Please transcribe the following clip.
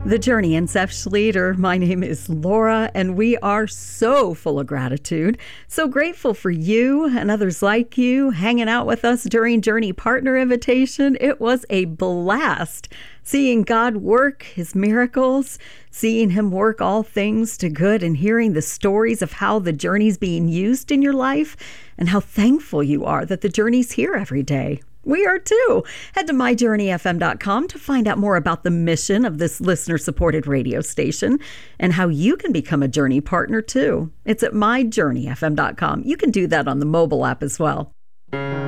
The Journey and Seth Schleter. My name is Laura, and we are so full of gratitude. So grateful for you and others like you hanging out with us during Journey Partner Invitation. It was a blast seeing God work his miracles, seeing him work all things to good, and hearing the stories of how the journey's being used in your life and how thankful you are that the journey's here every day. We are too. Head to myjourneyfm.com to find out more about the mission of this listener-supported radio station and how you can become a Journey partner too. It's at myjourneyfm.com. You can do that on the mobile app as well.